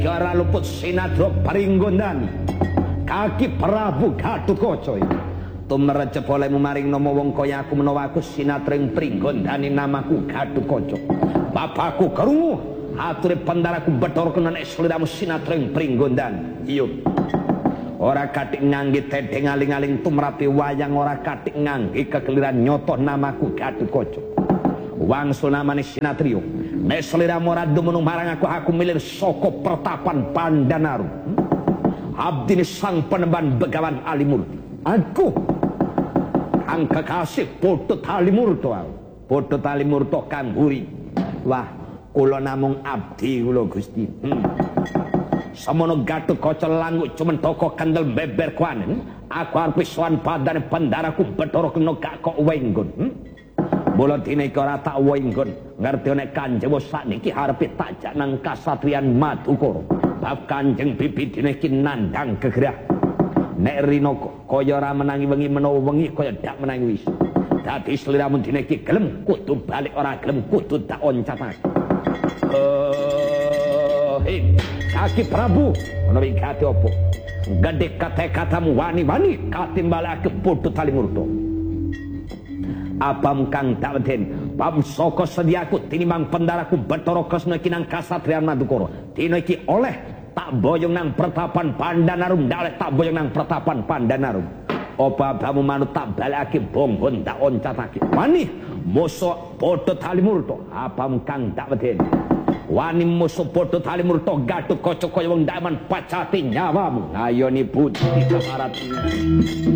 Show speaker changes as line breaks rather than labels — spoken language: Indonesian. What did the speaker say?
Gara luput sinadra paringgondan kaki Prabu Gatotkaca tumrecep olehmu maring nama wong kaya aku menawa aku sinatring pringgondani namaku Gatotkaca. Bapakku krungu ature pendaraku Bathara Kena nek sliramu sinatring pringgondan. Iya. Ora kathik ngangge tedeng aling-aling tumrapi wayang, ora kathik ngangge kekeliran nyoto namaku Gatotkaca. Wangsul namane sinatrio. Nek sliramu ora dumunung marang aku milir saka pertapan Pandanaru. Abdine sang penemban Begawan Alimurti. Aku kang kekasih Potut Halimurta. Potut Halimurta kang buri. Wah, kula namung abdi kula Gusti. Samono Gatotkaca langkuk Cumantaka kendel beber kuanen. Aku arep sowan padane pendaraku Bathara Kena gak kok wenggon. Mula dene iki ora tak wenggon. Ngerti nek Kanjeng sakniki arepe takjak nang kasatriyan Madukara. Bab Kanjeng bibidine iki nandhang gegerah. Nek rina kaya ora menangi wengi menawa wengi kaya dak menangi wis. Dadi sliramu dene iki gelem kudu balik, ora gelem kudu tak oncatake. Kaki Prabu ana wigati apa? Gede kata-katamu wani-wani katimbalake Potut Halimurta. Apam kang tak weden pam saka sediaku tinimbang pendaraku Bathara Kresna iki nang kasatriyan Madukara. Dina iki oleh tak boyong nang pertapan Pandanarum, ndak oleh tak boyong nang pertapan Pandanarum. Apa bamu manut tak balake bonggon tak oncatake. Wani musuh Potut Halimurta, apam kang tak weden. Wani musuh Potut Halimurta Gatotkaca kaya wong ndaman pacati nyawamu. Ayo ni budi kamarat.